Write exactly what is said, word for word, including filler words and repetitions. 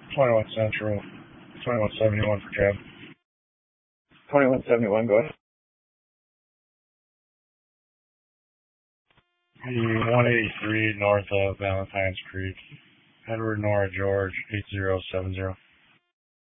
twenty-one Central, twenty-one seventy-one for cab. twenty-one seventy-one, go ahead. The one eighty-three north of Valentine's Creek, Edward Nora George, eight zero seven zero.